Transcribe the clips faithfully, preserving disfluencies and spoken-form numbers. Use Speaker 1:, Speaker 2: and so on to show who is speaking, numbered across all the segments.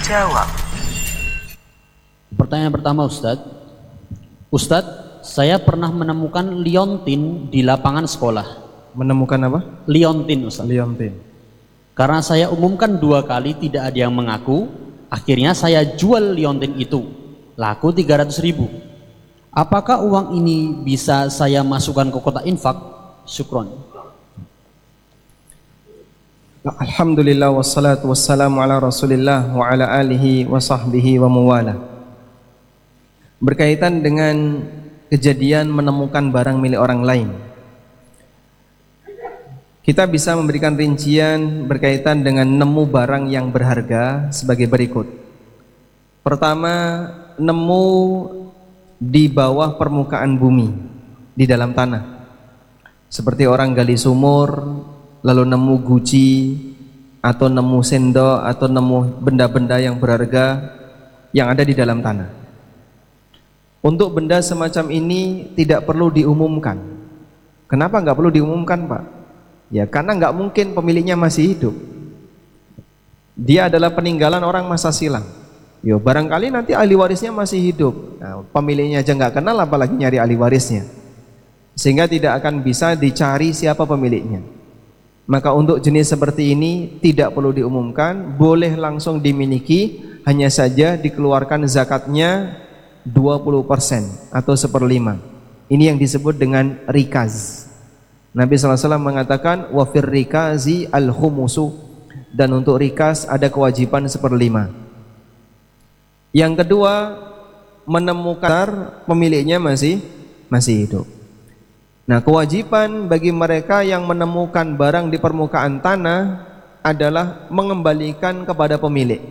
Speaker 1: menjawab.
Speaker 2: Pertanyaan pertama, Ustadz. Ustadz, saya pernah menemukan liontin di lapangan sekolah.
Speaker 3: Menemukan apa?
Speaker 2: Liontin, Ustadz.
Speaker 3: Liontin.
Speaker 2: Karena saya umumkan dua kali tidak ada yang mengaku, akhirnya saya jual liontin itu, laku tiga ratus ribu. Apakah uang ini bisa saya masukkan ke kotak infak? Syukron.
Speaker 3: Alhamdulillah wassalatu wassalamu ala Rasulillah wa ala alihi wa sahbihi wa muwala. Berkaitan dengan kejadian menemukan barang milik orang lain, kita bisa memberikan rincian berkaitan dengan nemu barang yang berharga sebagai berikut. Pertama, nemu di bawah permukaan bumi, di dalam tanah, seperti orang gali sumur lalu nemu guci, atau nemu sendok, atau nemu benda-benda yang berharga yang ada di dalam tanah. Untuk benda semacam ini tidak perlu diumumkan. Kenapa nggak perlu diumumkan, Pak? Ya karena nggak mungkin pemiliknya masih hidup. Dia adalah peninggalan orang masa silam. Yo, barangkali nanti ahli warisnya masih hidup. Nah, pemiliknya aja nggak kenal, apalagi nyari ahli warisnya. Sehingga tidak akan bisa dicari siapa pemiliknya. Maka untuk jenis seperti ini tidak perlu diumumkan, boleh langsung dimiliki, hanya saja dikeluarkan zakatnya dua puluh persen atau seperlima. Ini yang disebut dengan rikaz. Nabi sallallahu alaihi wasallam mengatakan wa fir rikazi al khumusu, dan untuk rikaz ada kewajiban seperlima. Yang kedua, menemukan pemiliknya masih masih hidup. Nah, kewajiban bagi mereka yang menemukan barang di permukaan tanah adalah mengembalikan kepada pemilik.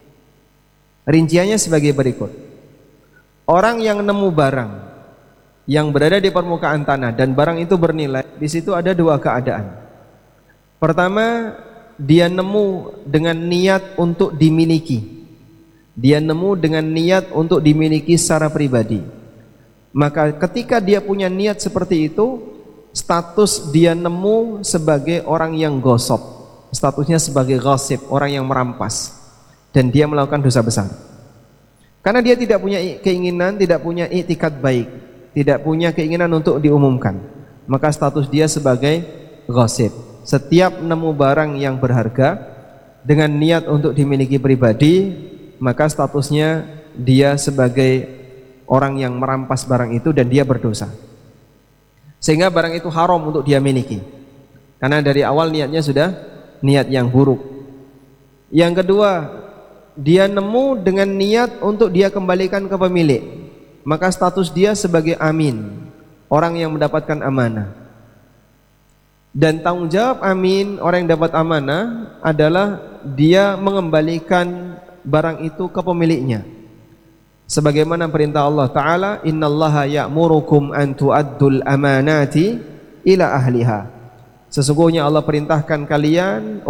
Speaker 3: Rinciannya sebagai berikut. Orang yang nemu barang yang berada di permukaan tanah dan barang itu bernilai, di situ ada dua keadaan. Pertama, dia nemu dengan niat untuk dimiliki. Dia nemu dengan niat untuk dimiliki secara pribadi. Maka ketika dia punya niat seperti itu, status dia nemu sebagai orang yang gosop, statusnya sebagai ghasib, orang yang merampas, dan dia melakukan dosa besar. Karena dia tidak punya keinginan, tidak punya i'tikad baik, tidak punya keinginan untuk diumumkan, maka status dia sebagai ghasib. Setiap nemu barang yang berharga dengan niat untuk dimiliki pribadi, maka statusnya dia sebagai orang yang merampas barang itu dan dia berdosa, sehingga barang itu haram untuk dia miliki, karena dari awal niatnya sudah niat yang buruk. Yang kedua, dia nemu dengan niat untuk dia kembalikan ke pemilik, maka status dia sebagai amin, orang yang mendapatkan amanah. Dan tanggung jawab amin, orang yang dapat amanah, adalah dia mengembalikan barang itu ke pemiliknya. Sebagaimana perintah Allah Ta'ala, innallaha ya'murukum an tu'addul amanati ila ahliha. Sesungguhnya Allah perintahkan kalian